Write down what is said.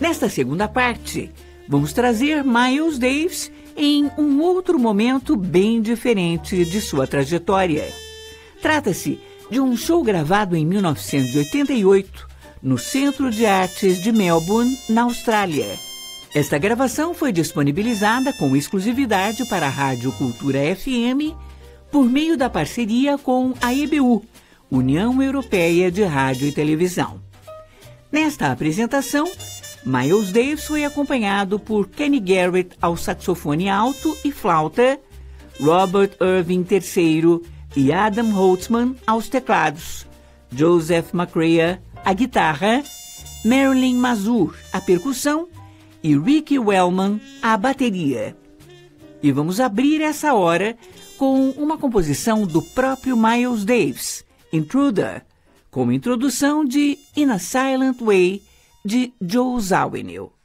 Nesta segunda parte, vamos trazer Miles Davis em um outro momento bem diferente de sua trajetória. Trata-se de um show gravado em 1988 no Centro de Artes de Melbourne, na Austrália. Esta gravação foi disponibilizada com exclusividade para a Rádio Cultura FM por meio da parceria com a EBU, União Europeia de Rádio e Televisão. Nesta apresentação, Miles Davis foi acompanhado por Kenny Garrett ao saxofone alto e flauta, Robert Irving III e Adam Holtzman aos teclados, Joseph McCrea à guitarra, Marilyn Mazur à percussão e Ricky Wellman à bateria. E vamos abrir essa hora com uma composição do próprio Miles Davis, Intruder, com introdução de In a Silent Way, de Joe Zawinul.